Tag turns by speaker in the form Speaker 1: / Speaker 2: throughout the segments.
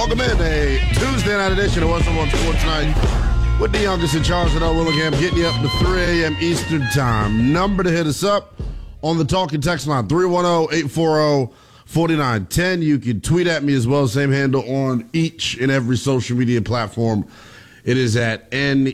Speaker 1: Welcome in a Tuesday night edition of What's on Sports Night with the youngest in Charles and Willingham, getting you up to 3 a.m. Eastern Time. Number to hit us up on the talking text line, 310-840-4910. You can tweet at me as well, same handle on each and every social media platform. It is at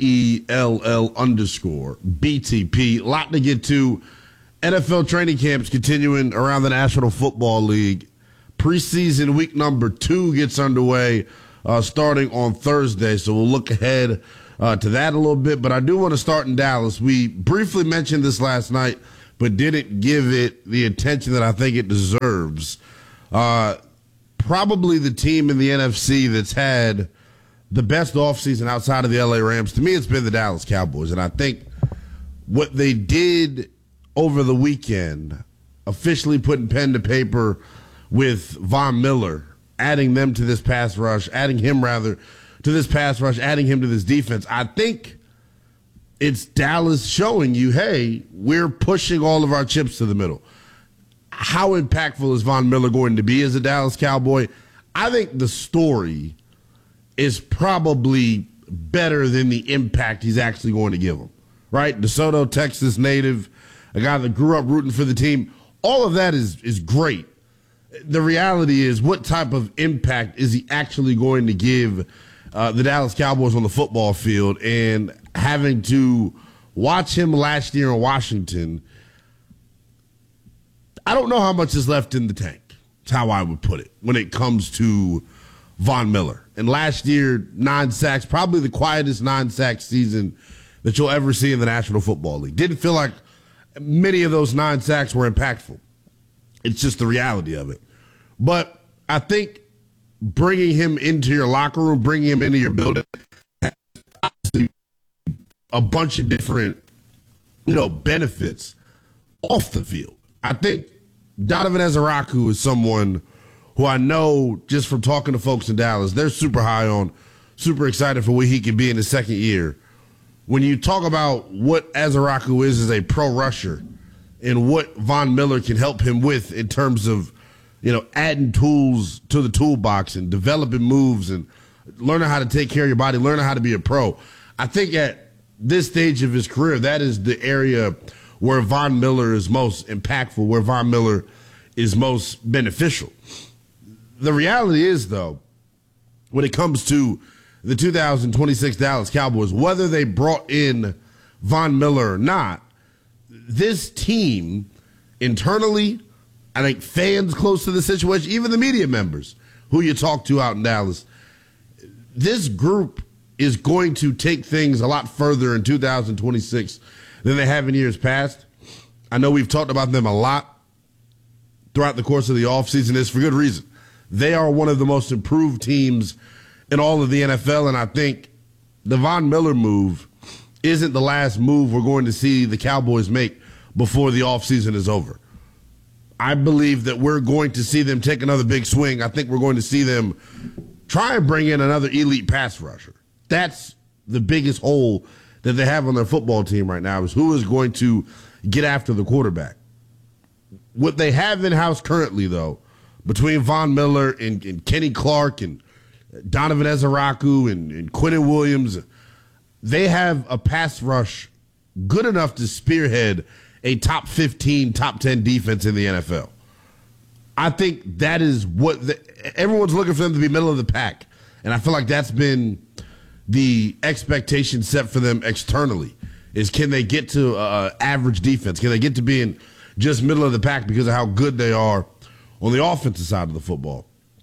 Speaker 1: NELL_BTP. A lot to get to. NFL training camps continuing around the National Football League. Preseason week number 2 gets underway starting on Thursday, so we'll look ahead to that a little bit. But I do want to start in Dallas. We briefly mentioned this last night, but didn't give it the attention that I think it deserves. Probably the team in the NFC that's had the best offseason outside of the LA Rams. To me, it's been the Dallas Cowboys. And I think what they did over the weekend, officially putting pen to paper with Von Miller, adding him to this pass rush, adding him to this defense. I think it's Dallas showing you, hey, we're pushing all of our chips to the middle. How impactful is Von Miller going to be as a Dallas Cowboy? I think the story is probably better than the impact he's actually going to give them, right? DeSoto, Texas native, a guy that grew up rooting for the team. All of that is great. The reality is, what type of impact is he actually going to give the Dallas Cowboys on the football field? And having to watch him last year in Washington, I don't know how much is left in the tank. That's how I would put it when it comes to Von Miller. And last year, 9 sacks, probably the quietest 9-sack season that you'll ever see in the National Football League. Didn't feel like many of those 9 sacks were impactful. It's just the reality of it. But I think bringing him into your locker room, bringing him into your building, has a bunch of different, benefits off the field. I think Donovan Ezeraku is someone who I know, just from talking to folks in Dallas, they're super high on, super excited for what he can be in his second year. When you talk about what Ezeraku is as a pro rusher and what Von Miller can help him with in terms of, adding tools to the toolbox and developing moves and learning how to take care of your body, learning how to be a pro, I think at this stage of his career, that is the area where Von Miller is most impactful, where Von Miller is most beneficial. The reality is, though, when it comes to the 2026 Dallas Cowboys, whether they brought in Von Miller or not, this team internally, I think fans close to the situation, even the media members who you talk to out in Dallas, this group is going to take things a lot further in 2026 than they have in years past. I know we've talked about them a lot throughout the course of the offseason. It's for good reason. They are one of the most improved teams in all of the NFL, and I think the Von Miller move isn't the last move we're going to see the Cowboys make before the offseason is over. I believe that we're going to see them take another big swing. I think we're going to see them try and bring in another elite pass rusher. That's the biggest hole that they have on their football team right now, is who is going to get after the quarterback. What they have in-house currently, though, between Von Miller and Kenny Clark and Donovan Ezeraku and Quinnen Williams, they have a pass rush good enough to spearhead a top 15, top 10 defense in the NFL. I think that is what everyone's looking for them to be middle of the pack. And I feel like that's been the expectation set for them externally, is can they get to average defense? Can they get to being just middle of the pack because of how good they are on the offensive side of the football?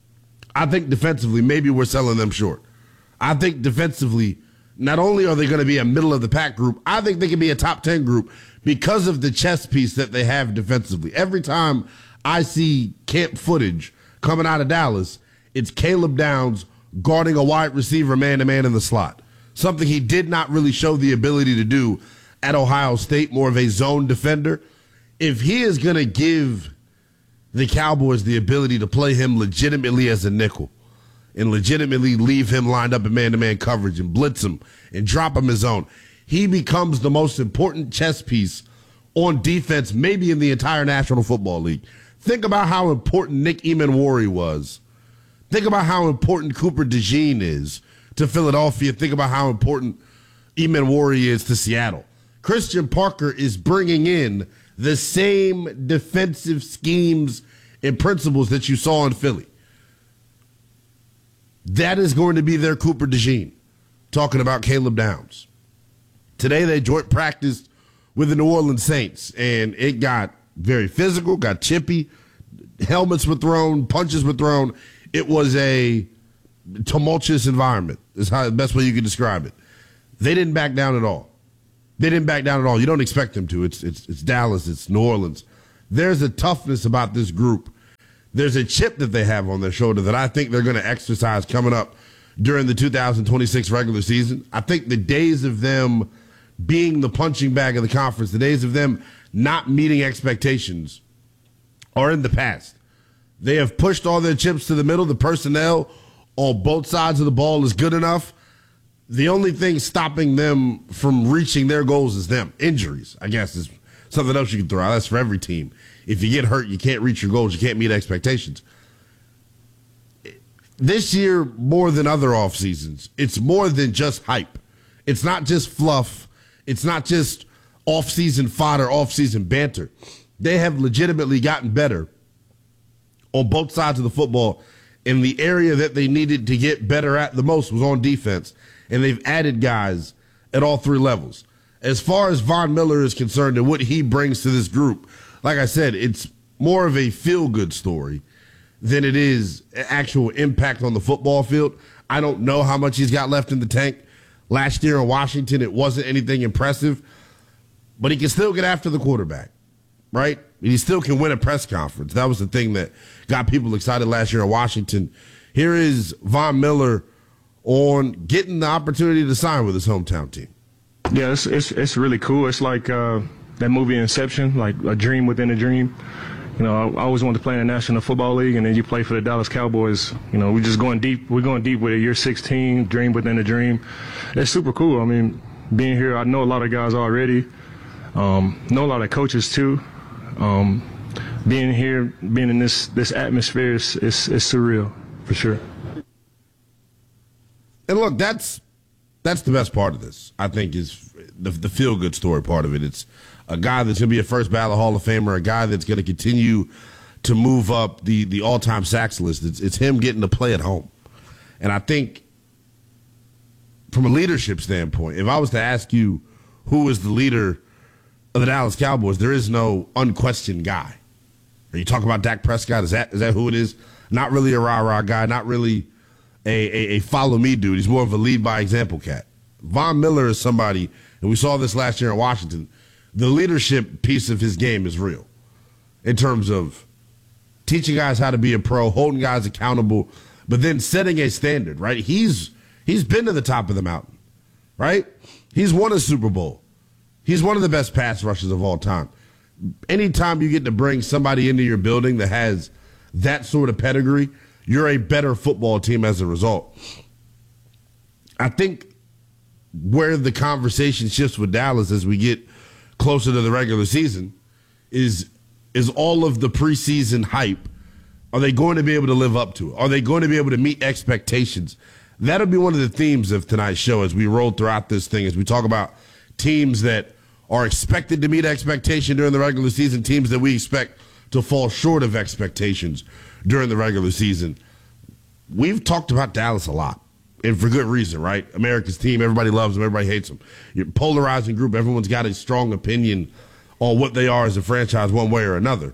Speaker 1: I think defensively, maybe we're selling them short. I think defensively, not only are they going to be a middle of the pack group, I think they can be a top 10 group because of the chess piece that they have defensively. Every time I see camp footage coming out of Dallas, it's Caleb Downs guarding a wide receiver man-to-man in the slot, something he did not really show the ability to do at Ohio State, more of a zone defender. If he is going to give the Cowboys the ability to play him legitimately as a nickel and legitimately leave him lined up in man-to-man coverage and blitz him and drop him his zone, he becomes the most important chess piece on defense maybe in the entire National Football League. Think about how important Nick Emmanwori was Think about how important Cooper DeJean is to Philadelphia. Think about how important Eamon Warrior is to Seattle. Christian Parker is bringing in the same defensive schemes and principles that you saw in Philly. That is going to be their Cooper DeJean, talking about Caleb Downs. Today they joint practiced with the New Orleans Saints, and it got very physical, got chippy. Helmets were thrown, punches were thrown. It was a tumultuous environment, is how the best way you could describe it. They didn't back down at all. They didn't back down at all. You don't expect them to. It's Dallas, it's New Orleans. There's a toughness about this group. There's a chip that they have on their shoulder that I think they're going to exercise coming up during the 2026 regular season. I think the days of them being the punching bag of the conference, the days of them not meeting expectations are in the past. They have pushed all their chips to the middle. The personnel on both sides of the ball is good enough. The only thing stopping them from reaching their goals is them. Injuries, I guess, is something else you can throw out. That's for every team. If you get hurt, you can't reach your goals. You can't meet expectations. This year, more than other off seasons, it's more than just hype. It's not just fluff. It's not just off-season fodder, off-season banter. They have legitimately gotten better on both sides of the football, and the area that they needed to get better at the most was on defense, and they've added guys at all three levels. As far as Von Miller is concerned and what he brings to this group, like I said, it's more of a feel-good story than it is actual impact on the football field. I don't know how much he's got left in the tank. Last year in Washington, it wasn't anything impressive, but he can still get after the quarterback, right? And he still can win a press conference. That was the thing that got people excited last year in Washington. Here is Von Miller on getting the opportunity to sign with his hometown team.
Speaker 2: Yeah, it's really cool. It's like that movie Inception, like a dream within a dream. You know, I always wanted to play in the National Football League, and then you play for the Dallas Cowboys. You know, we're just going deep. We're going deep with a year 16, dream within a dream. It's super cool. I mean, being here, I know a lot of guys already. Know a lot of coaches too. Being here, being in this atmosphere is surreal for sure.
Speaker 1: And look, that's the best part of this, I think, is the feel-good story part of it. It's a guy that's going to be a first ballot Hall of Famer, a guy that's going to continue to move up the all-time sacks list. It's him getting to play at home. And I think from a leadership standpoint, if I was to ask you who is the leader of the Dallas Cowboys, there is no unquestioned guy. Are you talking about Dak Prescott? Is that who it is? Not really a rah-rah guy, not really a follow-me dude. He's more of a lead-by-example cat. Von Miller is somebody, and we saw this last year in Washington, the leadership piece of his game is real in terms of teaching guys how to be a pro, holding guys accountable, but then setting a standard, right? He's been to the top of the mountain, right? He's won a Super Bowl. He's one of the best pass rushers of all time. Anytime you get to bring somebody into your building that has that sort of pedigree, you're a better football team as a result. I think where the conversation shifts with Dallas as we get closer to the regular season is all of the preseason hype. Are they going to be able to live up to it? Are they going to be able to meet expectations? That'll be one of the themes of tonight's show as we roll throughout this thing, as we talk about teams that are expected to meet expectation during the regular season, teams that we expect to fall short of expectations during the regular season. We've talked about Dallas a lot, and for good reason, right? America's team, everybody loves them, everybody hates them. You're a polarizing group, everyone's got a strong opinion on what they are as a franchise one way or another.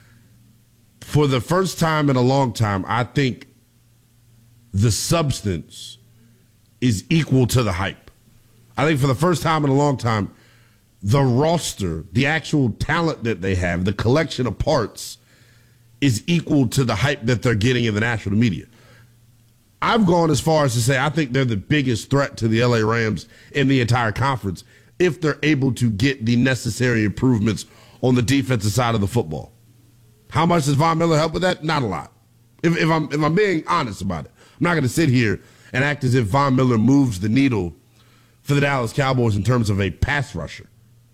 Speaker 1: For the first time in a long time, I think the substance is equal to the hype. I think for the first time in a long time, the roster, the actual talent that they have, the collection of parts is equal to the hype that they're getting in the national media. I've gone as far as to say I think they're the biggest threat to the LA Rams in the entire conference if they're able to get the necessary improvements on the defensive side of the football. How much does Von Miller help with that? Not a lot. If I'm being honest about it, I'm not going to sit here and act as if Von Miller moves the needle for the Dallas Cowboys in terms of a pass rusher.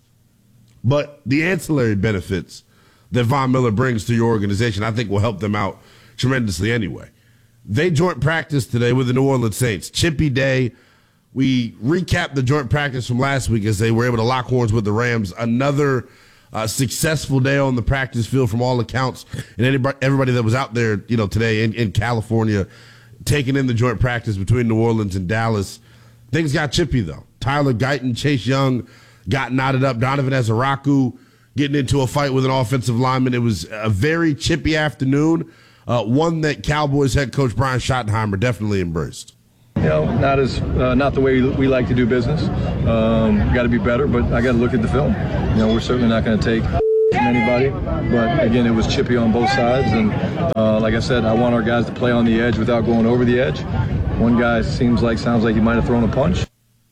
Speaker 1: But the ancillary benefits that Von Miller brings to your organization, I think, will help them out tremendously anyway. They joint practice today with the New Orleans Saints. Chippy day. We recapped the joint practice from last week as they were able to lock horns with the Rams. Another successful day on the practice field from all accounts. And everybody that was out there, today in California, taking in the joint practice between New Orleans and Dallas. Things got chippy, though. Tyler Guyton, Chase Young got knotted up. Donovan Ezaraku getting into a fight with an offensive lineman. It was a very chippy afternoon, one that Cowboys head coach Brian Schottenheimer definitely embraced.
Speaker 3: Not the way we like to do business. Got to be better, but I got to look at the film. We're certainly not going to take from anybody, but again, it was chippy on both sides, and like I said, I want our guys to play on the edge without going over the edge. One guy sounds like he might have thrown a punch.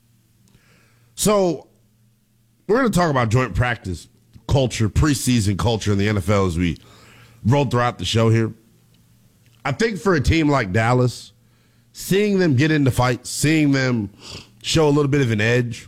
Speaker 1: So we're going to talk about joint practice culture, preseason culture in the NFL as we roll throughout the show here. I think for a team like Dallas, seeing them get into fights, seeing them show a little bit of an edge,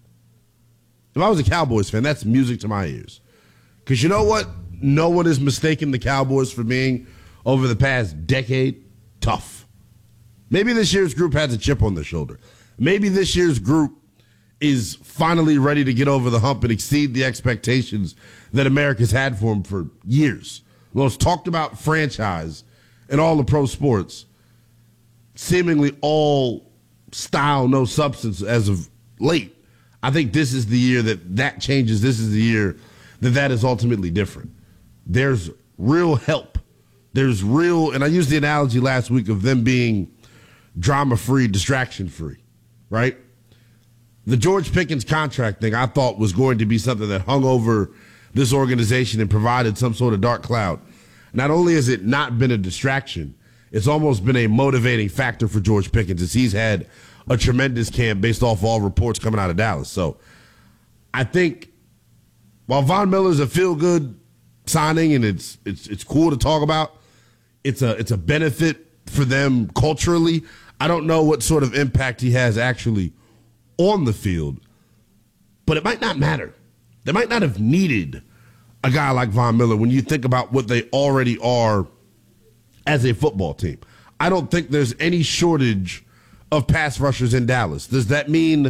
Speaker 1: if I was a Cowboys fan, that's music to my ears. Because you know what? No one is mistaken the Cowboys for being, over the past decade, tough. Maybe this year's group has a chip on their shoulder. Maybe this year's group is finally ready to get over the hump and exceed the expectations that America's had for them for years. Most talked about franchise in all of pro sports, seemingly all style, no substance as of late. I think this is the year that changes. This is the year that is ultimately different. There's real help. There's real, and I used the analogy last week of them being drama-free, distraction-free, right? The George Pickens contract thing I thought was going to be something that hung over this organization and provided some sort of dark cloud. Not only has it not been a distraction, it's almost been a motivating factor for George Pickens as he's had a tremendous camp based off all reports coming out of Dallas. So I think while Von Miller's a feel-good signing and it's cool to talk about, it's a benefit for them culturally. I don't know what sort of impact he has actually on the field, but it might not matter. They might not have needed a guy like Von Miller when you think about what they already are as a football team. I don't think there's any shortage of pass rushers in Dallas. Does that mean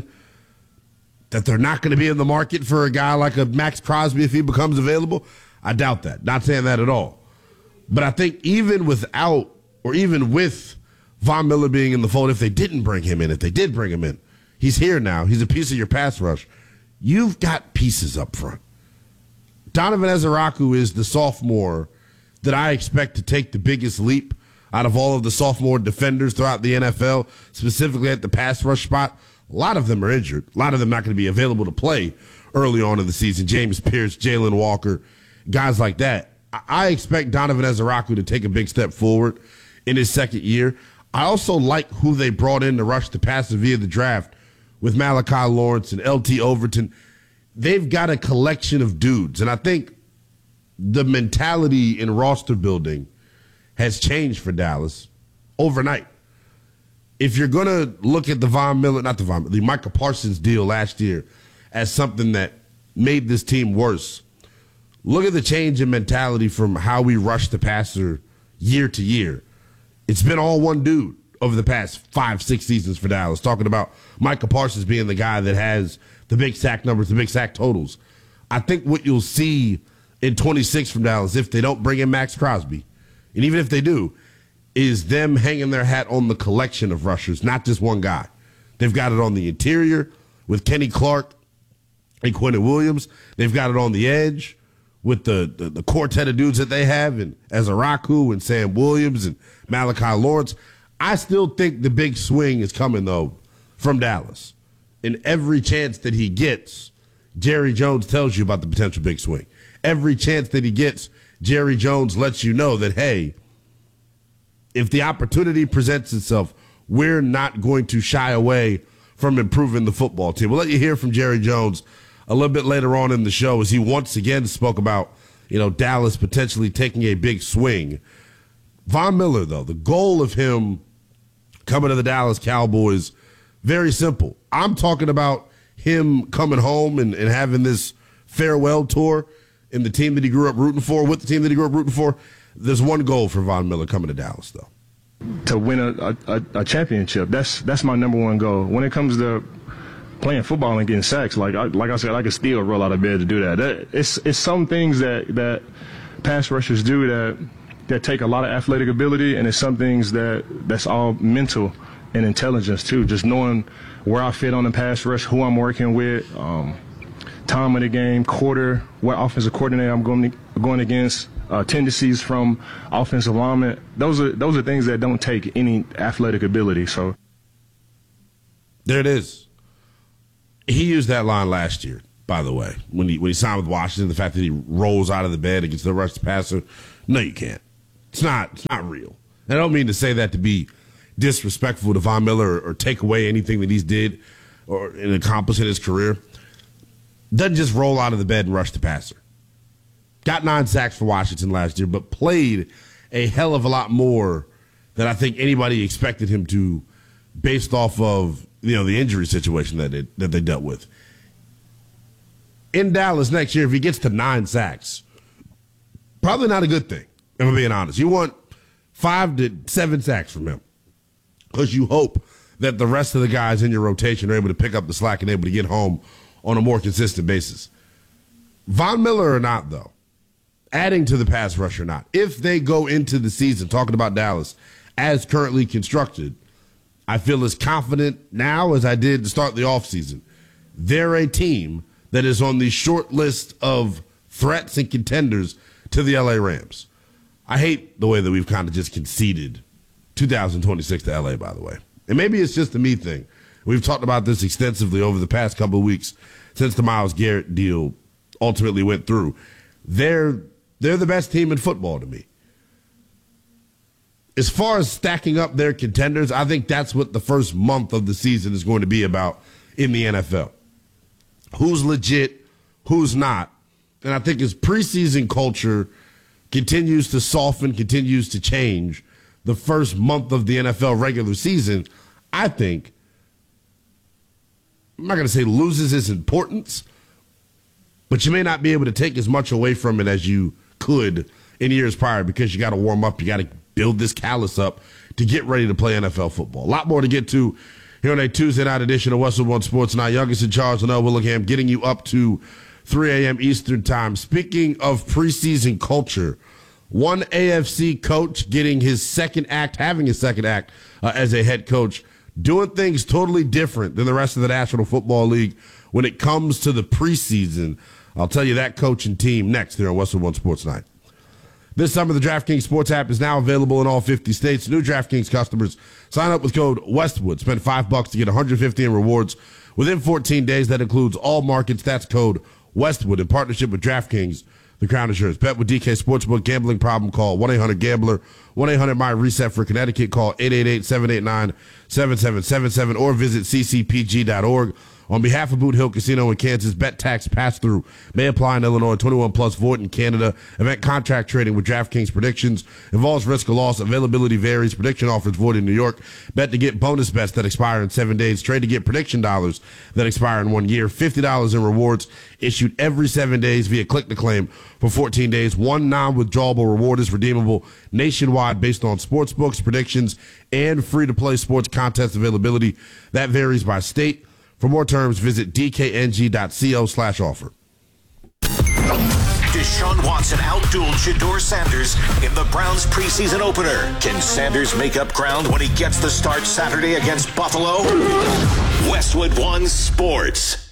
Speaker 1: that they're not going to be in the market for a guy like a Max Crosby if he becomes available? I doubt that. Not saying that at all. But I think even without or even with Von Miller being in the fold, if they didn't bring him in, if they did bring him in, he's here now. He's a piece of your pass rush. You've got pieces up front. Donovan Ezaraku is the sophomore that I expect to take the biggest leap out of all of the sophomore defenders throughout the NFL, specifically at the pass rush spot. A lot of them are injured. A lot of them not going to be available to play early on in the season. James Pierce, Jalen Walker, guys like that. I expect Donovan Ezaraku to take a big step forward in his second year. I also like who they brought in to rush the passer via the draft with Malachi Lawrence and LT Overton. They've got a collection of dudes, and I think the mentality in roster building has changed for Dallas overnight. If you're going to look at the Micah Parsons deal last year as something that made this team worse, look at the change in mentality from how we rush the passer year to year. It's been all one dude over the past 5-6 seasons for Dallas, talking about Micah Parsons being the guy that has the big sack numbers, the big sack totals. I think what you'll see in 26 from Dallas, if they don't bring in Max Crosby, and even if they do, is them hanging their hat on the collection of rushers, not just one guy. They've got it on the interior with Kenny Clark and Quentin Williams. They've got it on the edge with the quartet of dudes that they have, and Ezaraku and Sam Williams and Malachi Lawrence. I still think the big swing is coming, though, from Dallas. And every chance that he gets, Jerry Jones tells you about the potential big swing. Every chance that he gets, Jerry Jones lets you know that, hey, if the opportunity presents itself, we're not going to shy away from improving the football team. We'll let you hear from Jerry Jones a little bit later on in the show as he once again spoke about, Dallas potentially taking a big swing. Von Miller, though, the goal of him coming to the Dallas Cowboys, very simple. I'm talking about him coming home and having this farewell tour in the team that he grew up rooting for, with the team that he grew up rooting for. There's one goal for Von Miller coming to Dallas, though.
Speaker 2: to win a championship. That's my number one goal. When it comes to playing football and getting sacks, like I said, I could still roll out of bed to do that. It's some things that pass rushers do that take a lot of athletic ability, and it's some things that's all mental and intelligence too. Just knowing where I fit on the pass rush, who I'm working with, time of the game, quarter, what offensive coordinator I'm going against, tendencies from offensive linemen. Those are things that don't take any athletic ability. So
Speaker 1: there it is. He used that line last year, by the way, when he signed with Washington. The fact that he rolls out of the bed against the rush passer. No, you can't. It's not real. And I don't mean to say that to be disrespectful to Von Miller or take away anything that he's did or accomplished in his career. Doesn't just roll out of the bed and rush the passer. Got 9 sacks for Washington last year, but played a hell of a lot more than I think anybody expected him to, based off of the injury situation that they dealt with. In Dallas next year, if he gets to 9 sacks, probably not a good thing, if I'm being honest. You want 5 to 7 sacks from him because you hope that the rest of the guys in your rotation are able to pick up the slack and able to get home on a more consistent basis. Von Miller or not, though, adding to the pass rush or not, if they go into the season, talking about Dallas, as currently constructed, I feel as confident now as I did to start the offseason. They're a team that is on the short list of threats and contenders to the LA Rams. I hate the way that we've kind of just conceded 2026 to LA, by the way. And maybe it's just a me thing. We've talked about this extensively over the past couple of weeks since the Myles Garrett deal ultimately went through. They're the best team in football to me. As far as stacking up their contenders, I think that's what the first month of the season is going to be about in the NFL. Who's legit, who's not. And I think as preseason culture continues to soften, continues to change, the first month of the NFL regular season, I think, I'm not going to say loses its importance, but you may not be able to take as much away from it as you could in years prior because you got to warm up, you got to build this callus up to get ready to play NFL football. A lot more to get to here on a Tuesday night edition of Westwood One Sports Night. Youngest and Charles and Willingham getting you up to 3 a.m. Eastern Time. Speaking of preseason culture, one AFC coach getting his second act, having his second act as a head coach, doing things totally different than the rest of the National Football League when it comes to the preseason. I'll tell you that coach and team next here on Westwood One Sports Night. This summer, the DraftKings Sports app is now available in all 50 states. New DraftKings customers sign up with code Westwood. Spend $5 to get $150 in rewards within 14 days. That includes all markets. That's code Westwood in partnership with DraftKings, the Crown Insurance. Bet with DK Sportsbook. Gambling problem? Call 1-800-GAMBLER. 1-800-MY-RESET for Connecticut. Call 888-789-7777 or visit ccpg.org. On behalf of Boot Hill Casino in Kansas, bet tax pass-through may apply in Illinois, 21 plus void in Canada. Event contract trading with DraftKings predictions involves risk of loss. Availability varies. Prediction offers void in New York. Bet to get bonus bets that expire in 7 days. Trade to get prediction dollars that expire in 1 year. $50 in rewards issued every 7 days via click to claim for 14 days. One non-withdrawable reward is redeemable nationwide based on sports books, predictions, and free-to-play sports contest availability. That varies by state. For more terms, visit dkng.co/offer.
Speaker 4: Deshaun Watson outdueled Shedeur Sanders in the Browns preseason opener. Can Sanders make up ground when he gets the start Saturday against Buffalo? Westwood One Sports.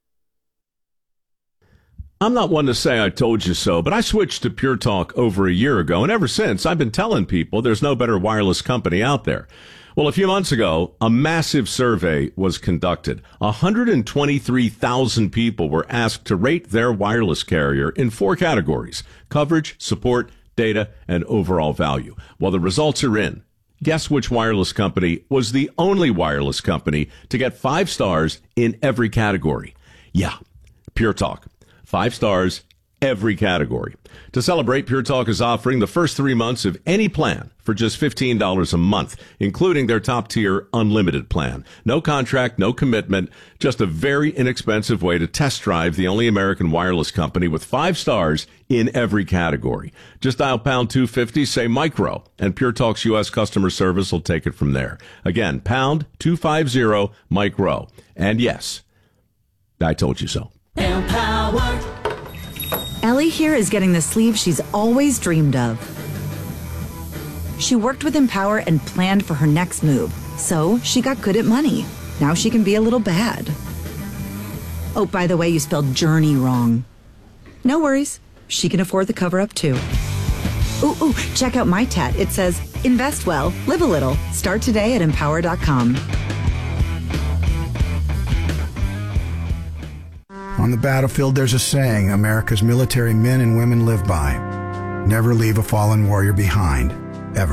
Speaker 5: I'm not one to say I told you so, but I switched to Pure Talk over a year ago, and ever since I've been telling people there's no better wireless company out there. Well, a few months ago, a massive survey was conducted. 123,000 people were asked to rate their wireless carrier in 4 categories: coverage, support, data, and overall value. Well, the results are in. Guess which wireless company was the only wireless company to get 5 stars in every category? Yeah, Pure Talk. 5 stars every category. To celebrate, Pure Talk is offering the first 3 months of any plan for just $15 a month, including their top-tier unlimited plan. No contract, no commitment, just a very inexpensive way to test drive the only American wireless company with 5 stars in every category. Just dial pound 250, say micro, and Pure Talk's U.S. customer service will take it from there. Again, pound 250 micro. And yes, I told you so.
Speaker 6: Empower. Ellie here is getting the sleeve she's always dreamed of. She worked with Empower and planned for her next move, so she got good at money. Now she can be a little bad. Oh, by the way, you spelled journey wrong. No worries. She can afford the cover-up, too. Ooh, check out my tat. It says, invest well, live a little. Start today at empower.com.
Speaker 7: On the battlefield, there's a saying America's military men and women live by. Never leave a fallen warrior behind.